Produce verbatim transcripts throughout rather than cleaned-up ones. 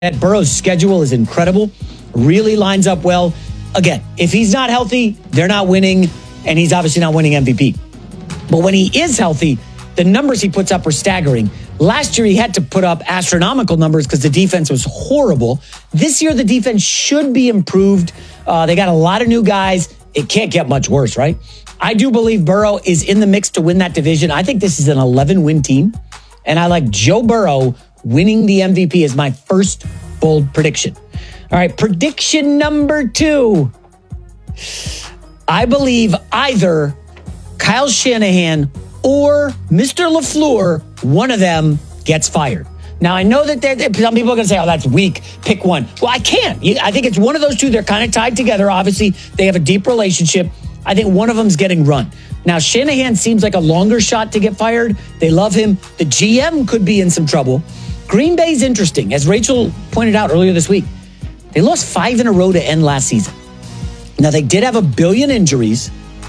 Burrow's schedule is incredible, really lines up well. Again, if he's not healthy, they're not winning, and he's obviously not winning M V P. But when he is healthy, the numbers he puts up are staggering. Last year, he had to put up astronomical numbers because the defense was horrible. This year, the defense should be improved. Uh, they got a lot of new guys. It can't get much worse, right? I do believe Burrow is in the mix to win that division. I think this is an eleven-win team, and I like Joe Burrow winning the M V P as my first bold prediction. All right, prediction number two. I believe either Kyle Shanahan or Mister LaFleur, one of them gets fired. Now, I know that some people are going to say, oh, that's weak. Pick one. Well, I can't. I think it's one of those two. They're kind of tied together. Obviously, they have a deep relationship. I think one of them's getting run. Now, Shanahan seems like a longer shot to get fired. They love him. The G M could be in some trouble. Green Bay's interesting. As Rachel pointed out earlier this week, they lost five in a row to end last season. Now, they did have a billion injuries,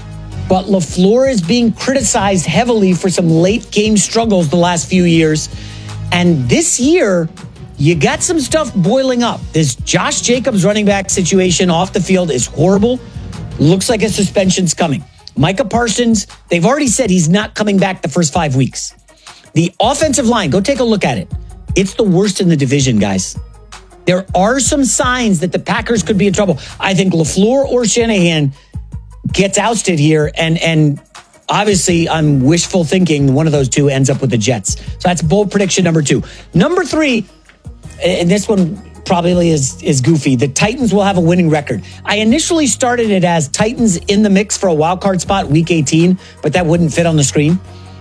but LaFleur is being criticized heavily for some late game struggles the last few years. And this year, you got some stuff boiling up. This Josh Jacobs running back situation off the field is horrible. Looks like a suspension's coming. Micah Parsons, they've already said he's not coming back the first five weeks. The offensive line, go take a look at it. It's the worst in the division, guys. There are some signs that the Packers could be in trouble. I think LaFleur or Shanahan gets ousted here, and and obviously I'm wishful thinking one of those two ends up with the Jets. So that's bold prediction number two. Number three, and this one probably is, is goofy, the Titans will have a winning record. I initially started it as Titans in the mix for a wild card spot week eighteen, but that wouldn't fit on the screen.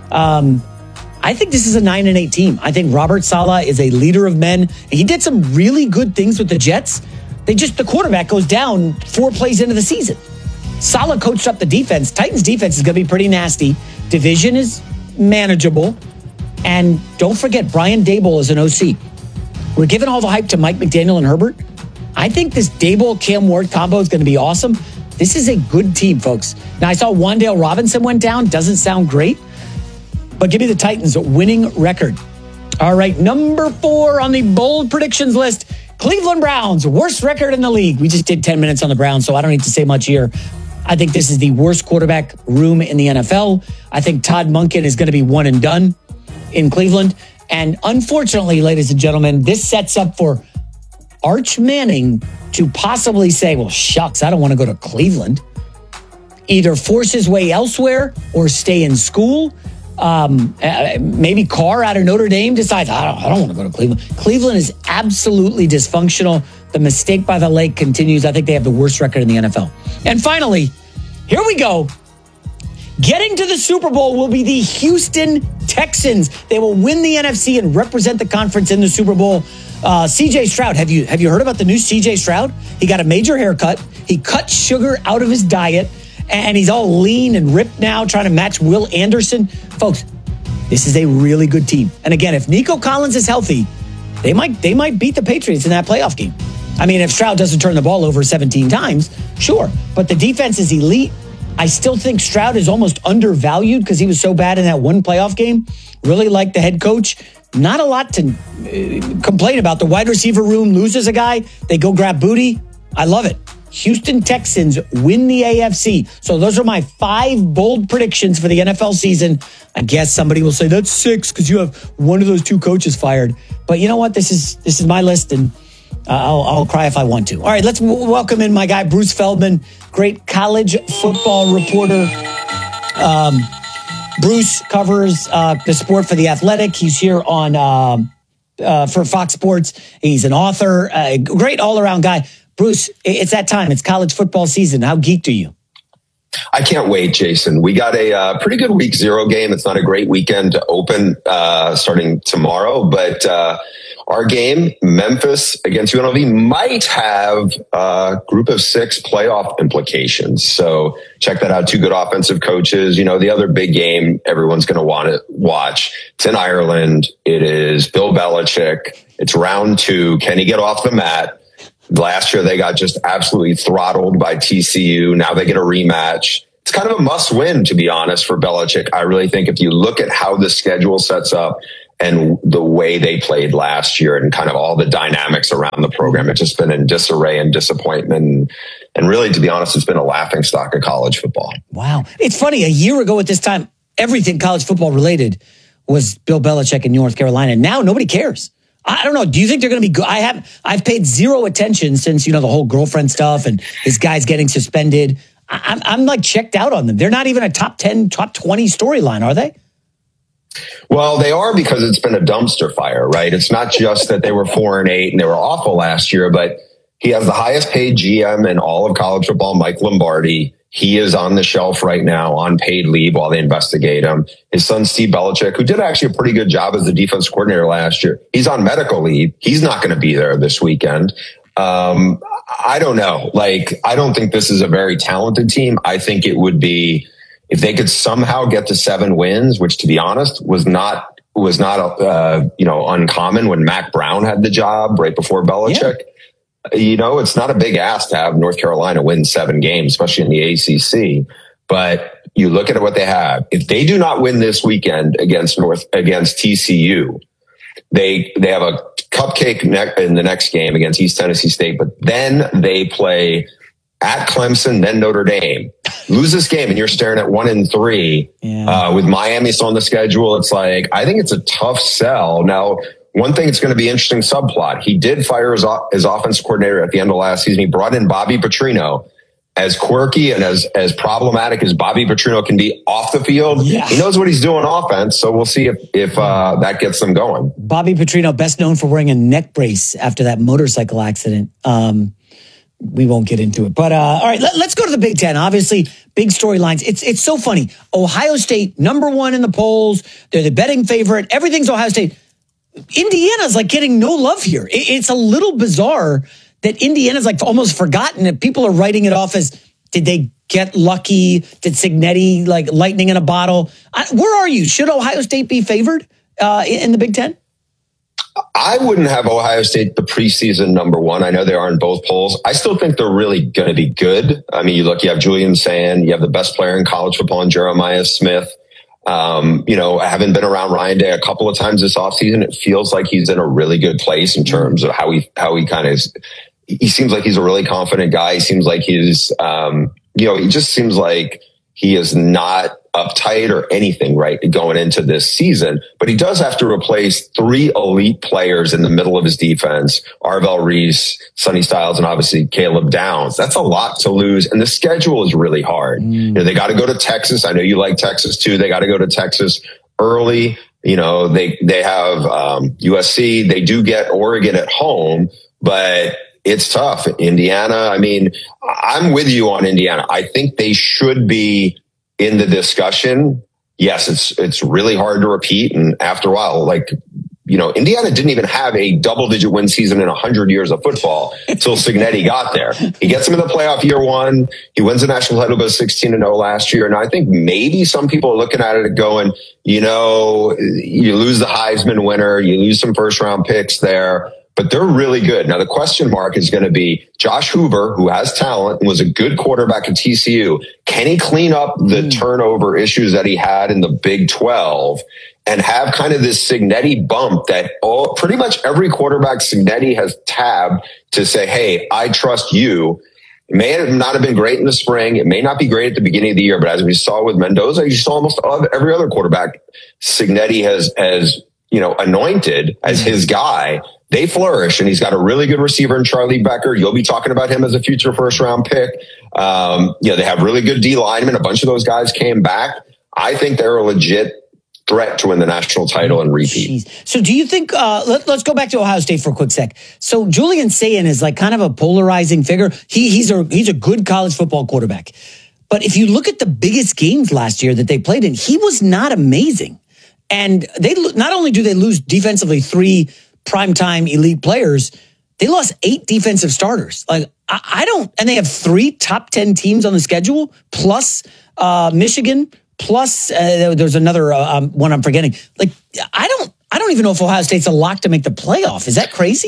Um, I think this is a nine and eight team. I think Robert Saleh is a leader of men. He did some really good things with the Jets. They just, the quarterback goes down four plays into the season. Saleh coached up the defense. Titans defense is going to be pretty nasty. Division is manageable. And don't forget, Brian Daboll is an O C. We're giving all the hype to Mike McDaniel and Herbert. I think this Daboll-Cam Ward combo is going to be awesome. This is a good team, folks. Now, I saw Wan'Dale Robinson went down. Doesn't sound great. But give me the Titans a winning record. All right, number four on the bold predictions list, Cleveland Browns, worst record in the league. We just did ten minutes on the Browns, so I don't need to say much here. I think this is the worst quarterback room in the N F L. I think Todd Monken is going to be one and done in Cleveland. And unfortunately, ladies and gentlemen, this sets up for Arch Manning to possibly say, well, shucks, I don't want to go to Cleveland. Either force his way elsewhere or stay in school. Um, maybe Carr out of Notre Dame decides, I don't, I don't want to go to Cleveland. Cleveland is absolutely dysfunctional. The mistake by the lake continues. I think they have the worst record in the N F L. And finally, here we go. Getting to the Super Bowl will be the Houston Texans. They will win the N F C and represent the conference in the Super Bowl. Uh, C J Stroud, have you have you heard about the new C J Stroud? He got a major haircut. He cut sugar out of his diet. And he's all lean and ripped now, trying to match Will Anderson. Folks, this is a really good team. And again, if Nico Collins is healthy, they might they might beat the Patriots in that playoff game. I mean, if Stroud doesn't turn the ball over seventeen times, sure. But the defense is elite. I still think Stroud is almost undervalued because he was so bad in that one playoff game. Really like the head coach. Not a lot to uh, complain about. The wide receiver room loses a guy. They go grab booty. I love it. Houston Texans win the A F C. So those are my five bold predictions for the N F L season. I guess somebody will say that's six because you have one of those two coaches fired. But you know what? This is this is my list, and uh, I'll, I'll cry if I want to. All right, let's w- welcome in my guy, Bruce Feldman, great college football reporter. Um, Bruce covers uh, the sport for The Athletic. He's here on uh, uh, for Fox Sports. He's an author, a great all-around guy. Bruce, it's that time. It's college football season. How geeked are you? I can't wait, Jason. We got a uh, pretty good week zero game. It's not a great weekend to open uh, starting tomorrow, but uh, our game, Memphis against U N L V, might have a group of six playoff implications. So check that out. Two good offensive coaches. You know, the other big game everyone's going to want to watch. It's in Ireland. It is Bill Belichick. It's round two. Can he get off the mat? Last year, they got just absolutely throttled by T C U. Now they get a rematch. It's kind of a must win, to be honest, for Belichick. I really think if you look at how the schedule sets up and the way they played last year and kind of all the dynamics around the program. It's just been in disarray and disappointment. And really, to be honest, it's been a laughing stock of college football. Wow. It's funny. A year ago at this time, everything college football related was Bill Belichick in North Carolina. Now nobody cares. I don't know. Do you think they're going to be good? I have, I've paid zero attention since, you know, the whole girlfriend stuff and his guys getting suspended. I'm, I'm like checked out on them. They're not even a top ten, top twenty storyline, are they? Well, they are, because it's been a dumpster fire, right? It's not just that they were four and eight and they were awful last year, but he has the highest paid G M in all of college football, Mike Lombardi. He is on the shelf right now on paid leave while they investigate him. His son, Steve Belichick, who did actually a pretty good job as the defense coordinator last year, he's on medical leave. He's not going to be there this weekend. Um, I don't know. Like, I don't think this is a very talented team. I think it would be, if they could somehow get to seven wins, which, to be honest, was not, was not, uh, you know, uncommon when Mac Brown had the job right before Belichick. Yeah. You know, it's not a big ask to have North Carolina win seven games, especially in the A C C. But you look at what they have. If they do not win this weekend against North, against T C U, they, they have a cupcake ne- in the next game against East Tennessee State, but then they play at Clemson, then Notre Dame. Lose this game and you're staring at one and three, yeah. uh, with Miami still on the schedule. It's like, I think it's a tough sell. Now, one thing that's going to be interesting subplot. He did fire his, his offense coordinator at the end of last season. He brought in Bobby Petrino. As quirky and as, as problematic as Bobby Petrino can be off the field, yeah. he knows what he's doing offense. So we'll see if, if uh, that gets them going. Bobby Petrino, best known for wearing a neck brace after that motorcycle accident. Um, we won't get into it. But uh, all right, let, let's go to the Big Ten. Obviously, big storylines. It's it's so funny. Ohio State, number one in the polls. They're the betting favorite. Everything's Ohio State. Indiana's like getting no love here. It, it's a little bizarre that Indiana's like almost forgotten, that people are writing it off as, did they get lucky? Did Cignetti like lightning in a bottle? I, where are you? Should Ohio State be favored uh, in, in the Big Ten? I wouldn't have Ohio State the preseason number one. I know they are in both polls. I still think they're really going to be good. I mean, you look, you have Julian Sand, you have the best player in college football in Jeremiah Smith. Um, you know, having been around Ryan Day a couple of times this offseason, it feels like he's in a really good place in terms of how he, how he kind of is. He seems like he's a really confident guy. He seems like he's, um, you know, he just seems like he is not uptight or anything, right, going into this season. But he does have to replace three elite players in the middle of his defense: Arvell Reese, Sonny Styles, and obviously Caleb Downs. That's a lot to lose. And the schedule is really hard. Mm. You know, they got to go to Texas. I know you like Texas too. They got to go to Texas early. You know, they, they have, um, U S C. They do get Oregon at home, but it's tough. Indiana, I mean, I'm with you on Indiana. I think they should be in the discussion. Yes, it's it's really hard to repeat. And after a while, like, you know, Indiana didn't even have a double-digit win season in one hundred years of football until Cignetti got there. He gets him in the playoff year one. He wins the national title, goes sixteen and oh last year. And I think maybe some people are looking at it and going, you know, you lose the Heisman winner, you lose some first-round picks there, but they're really good. Now, the question mark is going to be Josh Hoover, who has talent and was a good quarterback at T C U. Can he clean up the mm. turnover issues that he had in the Big twelve and have kind of this Cignetti bump that all, pretty much every quarterback Cignetti has tabbed to say, hey, I trust you. It may have not have been great in the spring. It may not be great at the beginning of the year, but as we saw with Mendoza, you saw almost every other quarterback Cignetti has, has, you know, anointed as his guy. They flourish, and he's got a really good receiver in Charlie Becker. You'll be talking about him as a future first round pick. Um, you know, they have really good D linemen. A bunch of those guys came back. I think they're a legit threat to win the national title and repeat. Jeez. So do you think, uh, let, let's go back to Ohio State for a quick sec. So Julian Sayin is like kind of a polarizing figure. He, he's a, he's a good college football quarterback. But if you look at the biggest games last year that they played in, he was not amazing. And they not only do they lose defensively three primetime elite players, they lost eight defensive starters. Like, I, I don't, and they have three top ten teams on the schedule, plus uh, Michigan, plus uh, there's another uh, um, one I'm forgetting. Like, I don't, I don't even know if Ohio State's a lock to make the playoff. Is that crazy?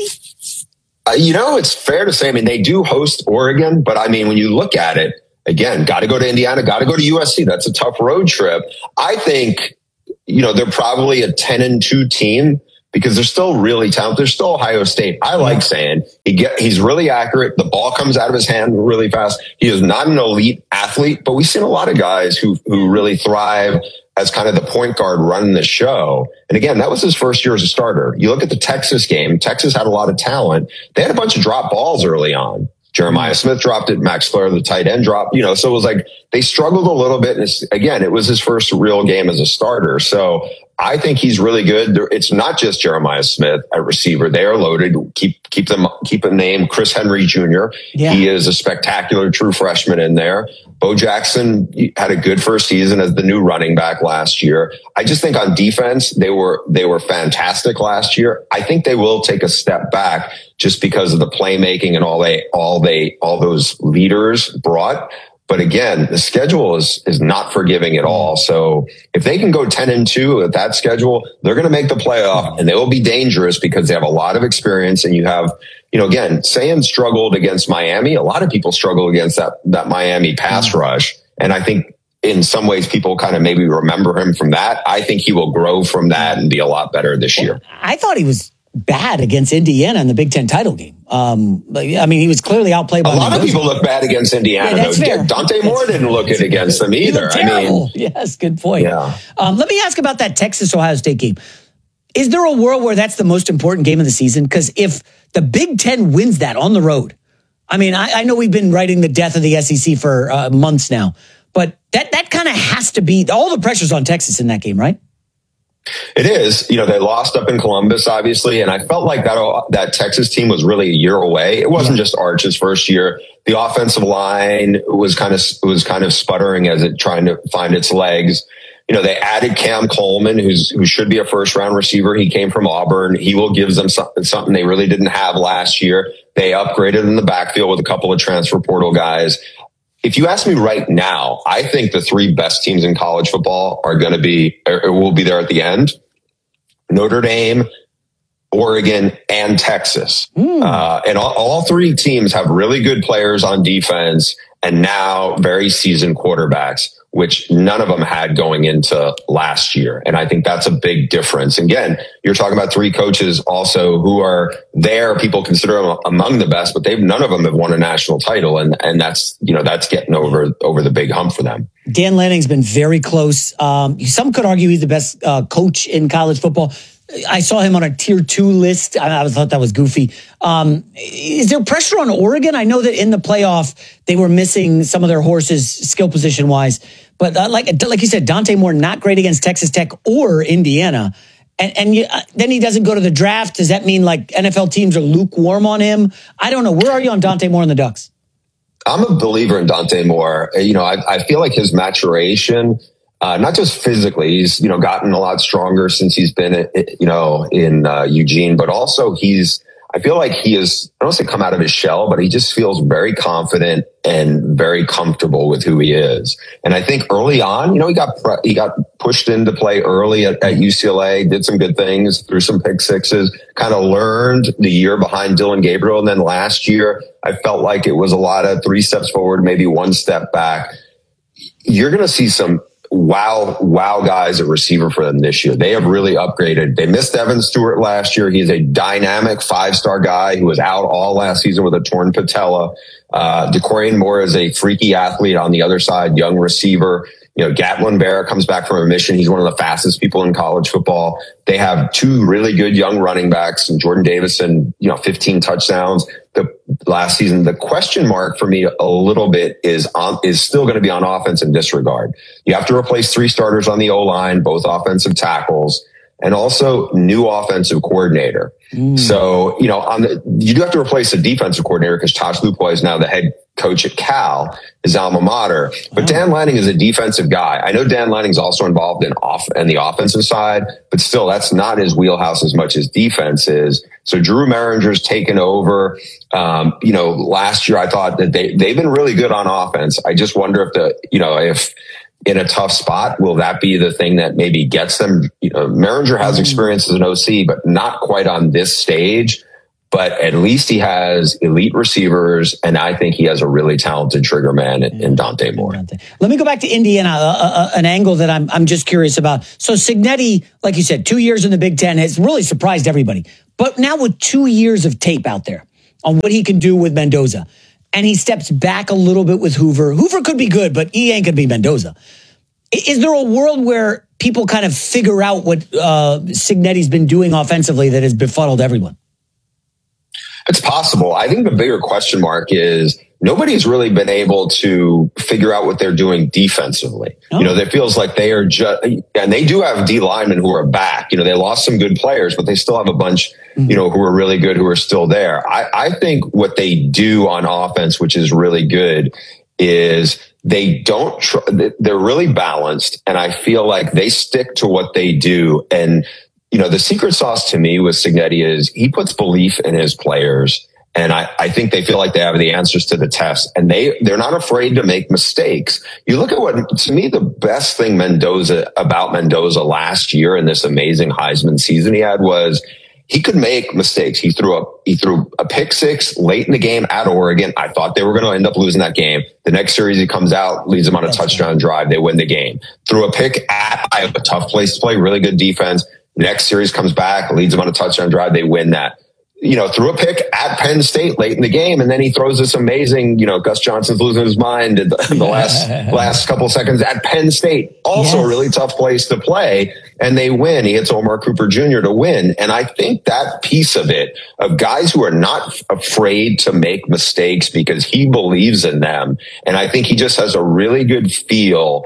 Uh, you know, it's fair to say, I mean, they do host Oregon, but I mean, when you look at it, again, got to go to Indiana, got to go to U S C. That's a tough road trip. I think you know, they're probably a ten and two team because they're still really talented. They're still Ohio State. I like saying he get, he's really accurate. The ball comes out of his hand really fast. He is not an elite athlete, but we've seen a lot of guys who, who really thrive as kind of the point guard running the show. And again, that was his first year as a starter. You look at the Texas game. Texas had a lot of talent. They had a bunch of drop balls early on. Jeremiah Smith dropped it. Max Flair, the tight end, dropped, you know, so it was like they struggled a little bit. And it's, again, it was his first real game as a starter. So I think he's really good. It's not just Jeremiah Smith at receiver. They are loaded. Keep, keep them, keep a name. Chris Henry Junior Yeah. He is a spectacular true freshman in there. Bo Jackson had a good first season as the new running back last year. I just think on defense, they were, they were fantastic last year. I think they will take a step back just because of the playmaking and all they, all they, all those leaders brought. But again, the schedule is, is not forgiving at all. So if they can go ten and two at that schedule, they're going to make the playoff and they will be dangerous because they have a lot of experience. And you have, you know, again, Sayan struggled against Miami. A lot of people struggle against that, that Miami pass rush. And I think in some ways people kind of maybe remember him from that. I think he will grow from that and be a lot better this year. I thought he was bad against Indiana in the Big Ten title game. Um, I mean, he was clearly outplayed by a lot of people look bad against Indiana. Yeah, that's though. fair. Dante Moore that's didn't look it against them either. I mean, yes, good point. Yeah. Um, let me ask about that Texas Ohio State game. Is there a world where that's the most important game of the season? Because if the Big Ten wins that on the road, I mean, I, I know we've been writing the death of the S E C for uh, months now, but that that kind of has to be all the pressure's on Texas in that game, right? It is. You know, they lost up in Columbus, obviously, and I felt like that that Texas team was really a year away. It wasn't just Arch's first year. The offensive line was kind of was kind of sputtering as it trying to find its legs. You know, they added Cam Coleman, who's who should be a first round receiver. He came from Auburn. He will give them something, something they really didn't have last year. They upgraded in the backfield with a couple of transfer portal guys. If you ask me right now, I think the three best teams in college football are going to be, or will be there at the end. Notre Dame, Oregon, and Texas. Mm. Uh, and all, all three teams have really good players on defense and now very seasoned quarterbacks, which none of them had going into last year. And I think that's a big difference. Again, you're talking about three coaches also who are there. People consider them among the best, but they've, none of them have won a national title. And, and that's, you know, that's getting over, over the big hump for them. Dan Lanning's been very close. Um, some could argue he's the best uh, coach in college football. I saw him on a tier two list. I, I thought that was goofy. Um, is there pressure on Oregon? I know that in the playoff, they were missing some of their horses skill position wise. But uh, like like you said, Dante Moore, not great against Texas Tech or Indiana. And, and you, uh, then he doesn't go to the draft. Does that mean like N F L teams are lukewarm on him? I don't know. Where are you on Dante Moore and the Ducks? I'm a believer in Dante Moore. You know, I, I feel like his maturation, uh, not just physically, he's, you know, gotten a lot stronger since he's been, you know, in uh, Eugene, but also he's, I feel like he is, I don't say come out of his shell, but he just feels very confident and very comfortable with who he is. And I think early on, you know, he got, he got pushed into play early at, at U C L A, did some good things, threw some pick sixes, kind of learned the year behind Dylan Gabriel. And then last year, I felt like it was a lot of three steps forward, maybe one step back. You're going to see some wow, wow guys at receiver for them this year. They have really upgraded. They missed Evan Stewart last year. He's a dynamic five-star guy who was out all last season with a torn patella. Uh, DeCorian Moore is a freaky athlete on the other side, young receiver. You know, Gatlin Barrett comes back from a mission. He's one of the fastest people in college football. They have two really good young running backs, and Jordan Davison, you know, fifteen touchdowns the last season. The question mark for me a little bit is on, is still going to be on offense and disregard. You have to replace three starters on the O-line, both offensive tackles, and also new offensive coordinator. Mm. So, you know, on the, you do have to replace the defensive coordinator because Tosh Lupoy is now the head coach at Cal, his alma mater. But wow. Dan Lanning is a defensive guy. I know Dan Lanning's also involved in off and the offensive side, but still that's not his wheelhouse as much as defense is. So Drew Maringer's taken over. Um, you know, last year I thought that they, they've been really good on offense. I just wonder if the, you know, if in a tough spot, will that be the thing that maybe gets them? You know, Maringer has experience as an O C, but not quite on this stage. but at least he has elite receivers, and I think he has a really talented trigger man in, in Dante Moore. Let me go back to Indiana, uh, uh, an angle that I'm I'm just curious about. So Cignetti, like you said, two years in the Big Ten has really surprised everybody. But now with two years of tape out there on what he can do with Mendoza, and he steps back a little bit with Hoover. Hoover could be good, but he ain't going to be Mendoza. Is there a world where people kind of figure out what uh, Cignetti's been doing offensively that has befuddled everyone? It's possible. I think the bigger question mark is nobody's really been able to figure out what they're doing defensively. Oh. You know, it feels like they are just, and they do have D linemen who are back. You know, they lost some good players, but they still have a bunch, mm-hmm. you know, who are really good, who are still there. I, I think what they do on offense, which is really good, is they don't, tr- they're really balanced. And I feel like they stick to what they do. And, you know, the secret sauce to me with Cignetti is he puts belief in his players. And I, I think they feel like they have the answers to the test, and they, they're not afraid to make mistakes. You look at what, to me, the best thing Mendoza about Mendoza last year in this amazing Heisman season he had was he could make mistakes. He threw a, he threw a pick six late in the game at Oregon. I thought they were going to end up losing that game. The next series he comes out, leads them on a touchdown drive. They win the game. Threw a pick at Iowa, a tough place to play, really good defense. Next series comes back, leads them on a touchdown drive. They win that. You know, threw a pick at Penn State late in the game, and then he throws this amazing, you know, Gus Johnson's losing his mind in the, in the last last couple seconds at Penn State. Also yes. a really tough place to play, and they win. He hits Omar Cooper Junior to win. And I think that piece of it, of guys who are not afraid to make mistakes because he believes in them, and I think he just has a really good feel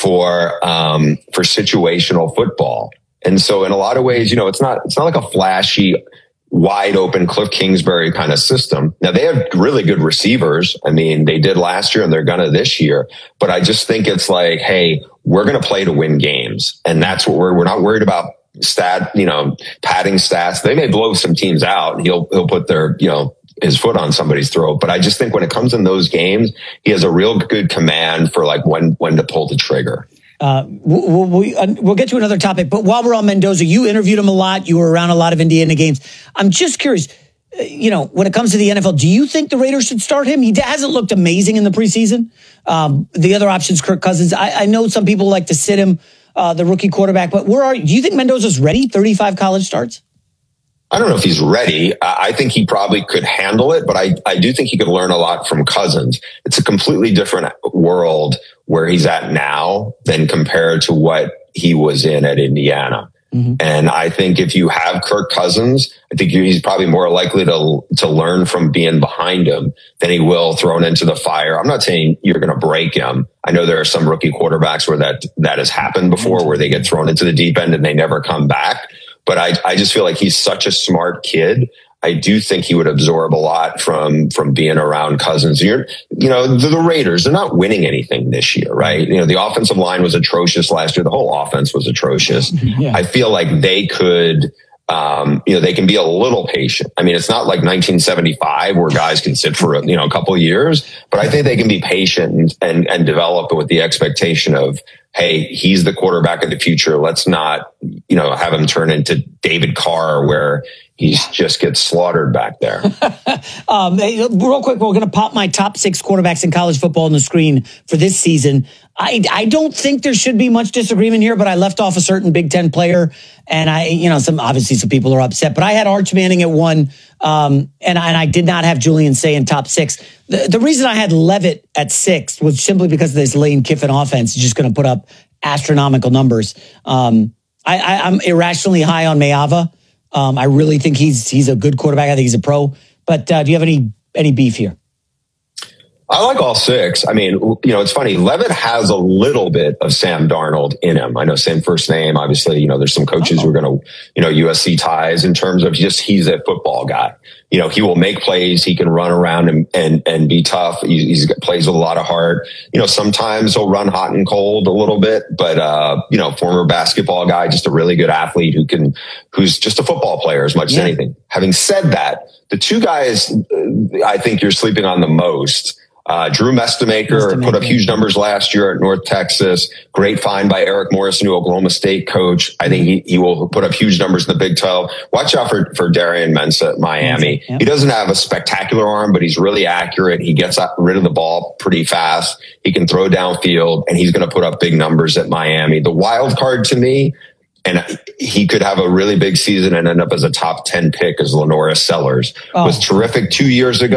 for um for situational football. And so in a lot of ways, you know, it's not it's not like a flashy, wide open Cliff Kingsbury kind of system. Now they have really good receivers. I mean, they did last year and they're going to this year, but I just think it's like, hey, we're going to play to win games. And that's what we're, we're not worried about stat, you know, padding stats. They may blow some teams out and he'll, he'll put their, you know, his foot on somebody's throat. But I just think when it comes in those games, he has a real good command for like when, when to pull the trigger. Uh, we'll, we'll, we'll get to another topic, but while we're on Mendoza, you interviewed him a lot. You were around a lot of Indiana games. I'm just curious, you know, when it comes to the N F L, do you think the Raiders should start him? He hasn't looked amazing in the preseason. Um, the other option's Kirk Cousins. I, I know some people like to sit him, uh, the rookie quarterback, but where are do you think Mendoza's ready? thirty-five college starts? I don't know if he's ready. I think he probably could handle it, but I, I do think he could learn a lot from Cousins. It's a completely different world where he's at now than compared to what he was in at Indiana. Mm-hmm. And I think if you have Kirk Cousins, I think he's probably more likely to to learn from being behind him than he will thrown into the fire. I'm not saying you're going to break him. I know there are some rookie quarterbacks where that that has happened before, where they get thrown into the deep end and they never come back. But I, I just feel like he's such a smart kid. I do think he would absorb a lot from, from being around Cousins. You're, you know, the, the Raiders, they're not winning anything this year, right? You know, the offensive line was atrocious last year. The whole offense was atrocious. Yeah. I feel like they could, um, you know, they can be a little patient. I mean, it's not like nineteen seventy-five where guys can sit for, you know, a couple of years, but I think they can be patient and, and, and develop with the expectation of, hey, he's the quarterback of the future. Let's not, you know, have him turn into David Carr where he just gets slaughtered back there. um, hey, real quick, we're going to pop my top six quarterbacks in college football on the screen for this season. I, I don't think there should be much disagreement here, but I left off a certain Big Ten player, and I, you know, some obviously some people are upset, but I had Arch Manning at one, um, and, and I did not have Julian Say in top six. The, the reason I had Levitt at six was simply because of this Lane Kiffin offense is just going to put up astronomical numbers. Um, I, I, I'm irrationally high on Mayava. Um, I really think he's he's a good quarterback. I think he's a pro. But uh, do you have any any beef here? I like all six. I mean, you know, it's funny. Levitt has a little bit of Sam Darnold in him. I know same first name. Obviously, you know, there's some coaches oh. who are going to, you know, U S C ties in terms of just he's a football guy. You know, he will make plays. He can run around and and, and be tough. He, he's got plays with a lot of heart. You know, sometimes he'll run hot and cold a little bit, but uh, you know, former basketball guy, just a really good athlete who can, who's just a football player as much yeah. as anything. Having said that, the two guys I think you're sleeping on the most. Uh, Drew Mestamaker, Mestamaker put up huge numbers last year at North Texas. Great find by Eric Morris, new Oklahoma State coach. I think he, he will put up huge numbers in the Big twelve. Watch out for, for Darian Mensah at Miami. Yep. He doesn't have a spectacular arm, but he's really accurate. He gets rid of the ball pretty fast. He can throw downfield, and he's going to put up big numbers at Miami. The wild card to me, and he could have a really big season and end up as a top ten pick, as Lenoris Sellers. Oh. Was terrific two years ago.